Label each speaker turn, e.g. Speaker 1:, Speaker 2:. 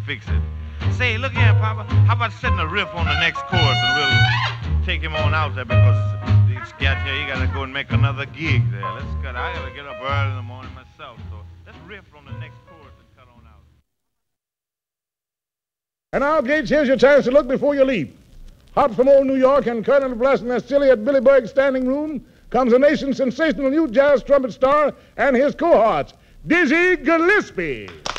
Speaker 1: fix it. Say, look here, Papa, how about setting a riff on the next chorus and we'll take him on out there because this cat here, he gotta go and make another gig there. Let's cut. I gotta get up early in the morning myself, so let's riff on the next chorus and cut on out.
Speaker 2: And now, Gates, here's your chance to look before you leap. Hot from old New York and Colonel blasting that silly at Billy Berg's standing room comes a nation's sensational new jazz trumpet star and his cohorts, Dizzy Gillespie.